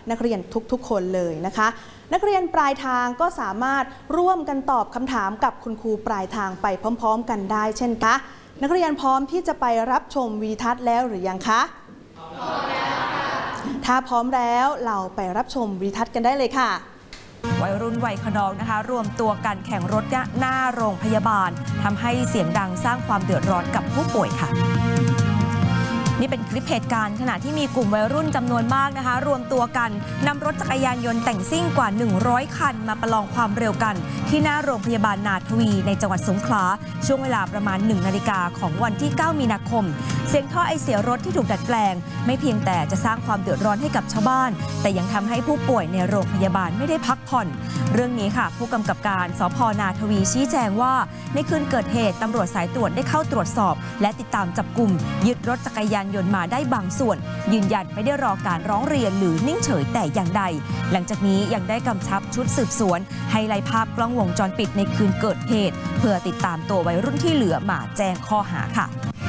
นักเรียนทุกๆคนเลยนะคะนักเรียนปลายทางก็สามารถร่วมกันตอบคำถามกับคุณครูปลายทางไปพร้อมๆกันได้เช่นกันนักเรียนพร้อมที่จะไปรับชมวิดีทัศน์แล้วหรือยังคะพร้อมแล้วค่ะถ้าพร้อมแล้วเราไปรับชมวิดีทัศน์กันได้เลยค่ะวัยรุ่นวัยขนองนะคะรวมตัวกันแข่งรถหน้าโรงพยาบาลทำให้เสียงดังสร้างความเดือดร้อนกับผู้ป่วยค่ะนี่เป็นคลิปเหตุการณ์ขณะที่มีกลุ่มวัยรุ่นจำนวนมากนะคะรวมตัวกันนำรถจักรยานยนต์แต่งซิ่งกว่า100คันมาประลองความเร็วกันที่หน้าโรงพยาบาลนาทวีในจังหวัดสงขลาช่วงเวลาประมาณ1 นาฬิกาของวันที่9 มีนาคมเสียงท่อไอเสียรถที่ถูกดัดแปลงไม่เพียงแต่จะสร้างความเดือดร้อนให้กับชาวบ้านแต่ยังทำให้ผู้ป่วยในโรงพยาบาลไม่ได้พักผ่อนเรื่องนี้ค่ะผู้กำกับการสภ.นาทวีชี้แจงว่าในคืนเกิดเหตุตำรวจสายตรวจได้เข้าตรวจสอบและติดตามจับกุมยึดรถจักรยานยนต์มาได้บางส่วนยืนยันไม่ได้รอการร้องเรียนหรือนิ่งเฉยแต่อย่างใดหลังจากนี้ยังได้กำชับชุดสืบสวนให้ไล่ภาพกล้องวงจรปิดในคืนเกิดเหตุเพื่อติดตามตัววัยรุ่นที่เหลือมาแจ้งข้อหาค่ะ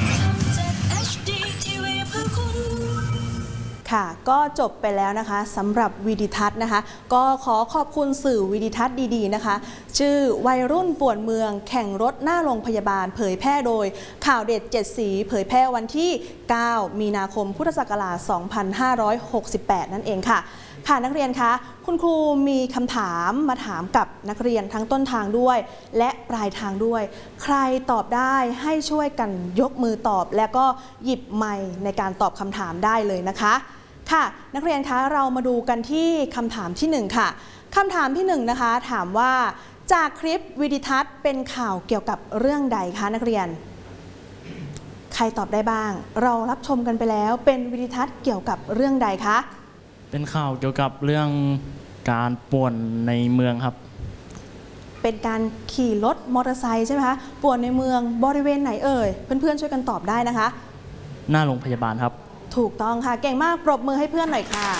ค่ะก็จบไปแล้วนะคะสำหรับวิดีทัศน์นะคะก็ขอขอบคุณสื่อวิดีทัศน์ดีๆนะคะชื่อวัยรุ่นป่วนเมืองแข่งรถหน้าโรงพยาบาลเผยแพร่โดยข่าวเด็ด7 สีเผยแพร่วันที่9 มีนาคมพุทธศักราช 2568 นั่นเองค่ะค่ะนักเรียนคะคุณครูมีคำถามมาถามกับนักเรียนทั้งต้นทางด้วยและปลายทางด้วยใครตอบได้ให้ช่วยกันยกมือตอบแล้วก็หยิบไมค์ในการตอบคำถามได้เลยนะคะค่ะนักเรียนคะเรามาดูกันที่คำถามที่1ค่ะคำถามที่1นะคะถามว่าจากคลิปวิดีทัศน์เป็นข่าวเกี่ยวกับเรื่องใดคะนักเรียนใครตอบได้บ้างเรารับชมกันไปแล้วเป็นวิดีทัศน์เกี่ยวกับเรื่องใดคะเป็นข่าวเกี่ยวกับเรื่องการป่วนในเมืองครับเป็นการขี่รถมอเตอร์ไซค์ใช่ไหมคะป่วนในเมืองบริเวณไหนเอ่ยเพื่อนๆช่วยกันตอบได้นะคะหน้าโรงพยาบาลครับถูกต้องค่ะเก่งมากปรบมือให้เพื่อนหน่อยค่ะ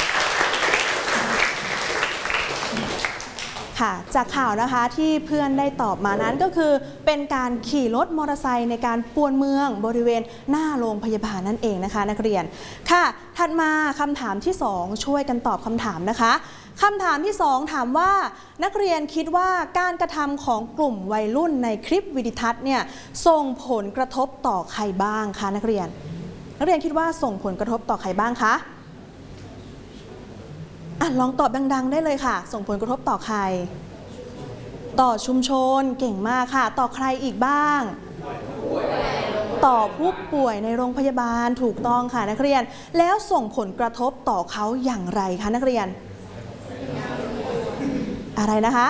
ค่ะจากข่าวนะคะที่เพื่อนได้ตอบมานั้นก็คือเป็นการขี่รถมอเตอร์ไซค์ในการป่วนเมืองบริเวณหน้าโรงพยาบาลนั่นเองนะคะนักเรียนค่ะถัดมาคำถามที่2ช่วยกันตอบคำถามนะคะคำถามที่2ถามว่านักเรียนคิดว่าการกระทำของกลุ่มวัยรุ่นในคลิปวิดีทัศน์เนี่ยส่งผลกระทบต่อใครบ้างคะนักเรียนคิดว่าส่งผลกระทบต่อใครบ้างคะลองตอบดังๆได้เลยค่ะส่งผลกระทบต่อใครต่อชุมชนเก่งมากค่ะต่อใครอีกบ้างต่อผู้ป่วยในโรงพยาบาลถูกต้องค่ะนักเรียนแล้วส่งผลกระทบต่อเขาอย่างไรคะนักเรียนอะไรนะคะ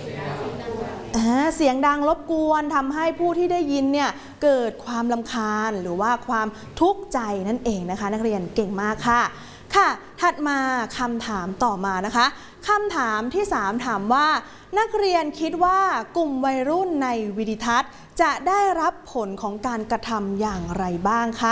เสียงดังรบกวนทำให้ผู้ที่ได้ยินเนี่ยเกิดความรำคาญหรือว่าความทุกข์ใจนั่นเองนะคะนักเรียนเก่งมากค่ะถัดมาคำถามต่อมานะคะคำถามที่3ถามว่านักเรียนคิดว่ากลุ่มวัยรุ่นในวิดีทัศน์จะได้รับผลของการกระทำอย่างไรบ้างคะ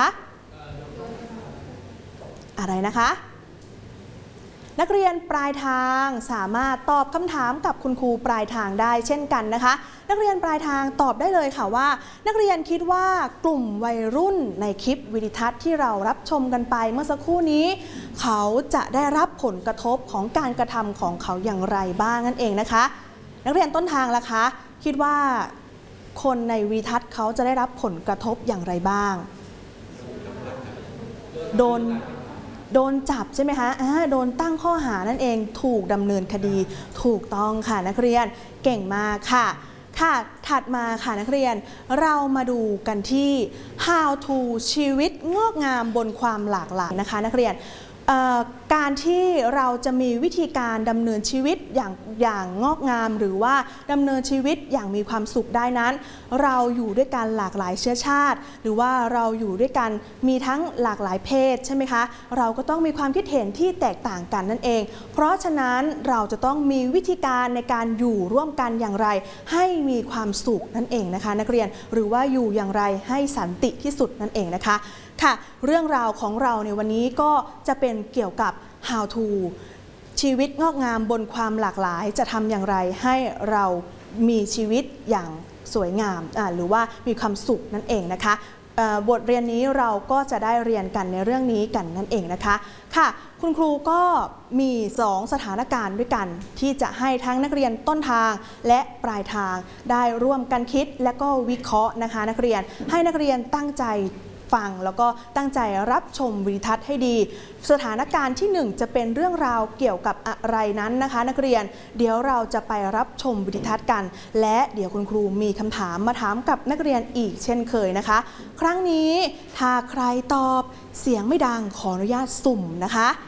อะไรนะคะนักเรียนปลายทางสามารถตอบคำถามกับคุณครูปลายทางได้เช่นกันนะคะนักเรียนปลายทางตอบได้เลยค่ะว่านักเรียนคิดว่ากลุ่มวัยรุ่นในคลิปวิดีทัศน์ที่เรารับชมกันไปเมื่อสักครู่นี้เขาจะได้รับผลกระทบของการกระทำของเขาอย่างไรบ้างนั่นเองนะคะนักเรียนต้นทางล่ะคะคิดว่าคนในวิดีทัศน์เขาจะได้รับผลกระทบอย่างไรบ้างโดนจับใช่ไหมคะโดนตั้งข้อหานั่นเองถูกดำเนินคดีถูกต้องค่ะนักเรียนเก่งมากค่ะถัดมาค่ะนักเรียนเรามาดูกันที่ How to ชีวิตงอกงามบนความหลากหลายนะคะนักเรียนการที่เราจะมีวิธีการดำเนินชีวิตอย่างงอกงามหรือว่าดำเนินชีวิตอย่างมีความสุขได้นั้นเราอยู่ด้วยกันหลากหลายเชื้อชาติหรือว่าเราอยู่ด้วยกันมีทั้งหลากหลายเพศใช่ไหมคะเราก็ต้องมีความคิดเห็นที่แตกต่างกันนั่นเองเพราะฉะนั้นเราจะต้องมีวิธีการในการอยู่ร่วมกันอย่างไรให้มีความสุขนั่นเองนะคะนักเรียนหรือว่าอยู่อย่างไรให้สันติที่สุดนั่นเองนะคะค่ะเรื่องราวของเราในวันนี้ก็จะเป็นเกี่ยวกับ How to ชีวิตงอกงามบนความหลากหลายจะทำอย่างไรให้เรามีชีวิตอย่างสวยงามหรือว่ามีความสุขนั่นเองนะคะบทเรียนนี้เราก็จะได้เรียนกันในเรื่องนี้กันนั่นเองนะคะค่ะคุณครูก็มี2สถานการณ์ด้วยกันที่จะให้ทั้งนักเรียนต้นทางและปลายทางได้ร่วมกันคิดและก็วิเคราะห์นะคะนักเรียนให้นักเรียนตั้งใจฟังแล้วก็ตั้งใจรับชมวิดีทัศน์ให้ดีสถานการณ์ที่1จะเป็นเรื่องราวเกี่ยวกับอะไรนั้นนะคะนักเรียนเดี๋ยวเราจะไปรับชมวิดีทัศน์กันและเดี๋ยวคุณครูมีคำถามมาถามกับนักเรียนอีกเช่นเคยนะคะครั้งนี้ถ้าใครตอบเสียงไม่ดังขออนุญาตสุ่มนะคะ